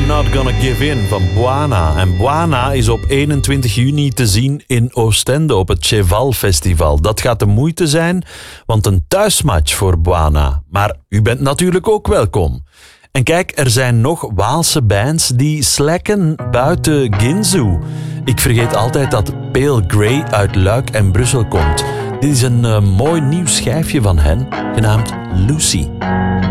Not Gonna Give In van Bwana. En Bwana is op 21 juni te zien in Oostende op het Cheval Festival. Dat gaat de moeite zijn, want een thuismatch voor Bwana. Maar u bent natuurlijk ook welkom. En kijk, er zijn nog Waalse bands die slacken buiten Ginzu. Ik vergeet altijd dat Pale Grey uit Luik en Brussel komt. Dit is een mooi nieuw schijfje van hen, genaamd Lucy.